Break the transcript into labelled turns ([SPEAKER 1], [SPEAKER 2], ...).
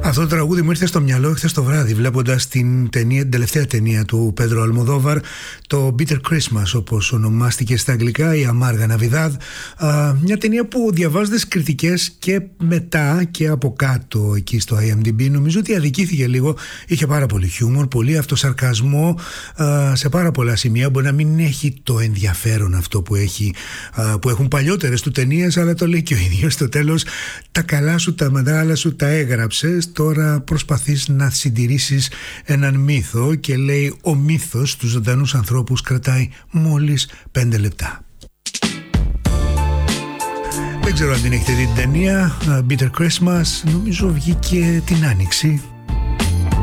[SPEAKER 1] Αυτό το τραγούδι μου ήρθε στο μυαλό χθες το βράδυ, βλέποντας την τελευταία ταινία του Πέντρο Αλμοδόβαρ, το Bitter Christmas, όπως ονομάστηκε στα αγγλικά, η Αμάργα Ναβιδάδ. Μια ταινία που διαβάζοντας κριτικές και μετά και από κάτω εκεί στο IMDb, νομίζω ότι αδικήθηκε λίγο. Είχε πάρα πολύ χιούμορ, πολύ αυτοσαρκασμό σε πάρα πολλά σημεία. Μπορεί να μην έχει το ενδιαφέρον αυτό που έχουν παλιότερες του ταινίες, αλλά το λέει και ο ίδιος στο τέλος: τα καλά σου, τα μεγάλα σου τα έγραψες, τώρα προσπαθείς να συντηρήσεις έναν μύθο, και λέει ο μύθος τους ζωντανούς ανθρώπους κρατάει μόλις 5 λεπτά. Δεν ξέρω αν την έχετε δει την ταινία Bitter Christmas, νομίζω βγήκε την Άνοιξη.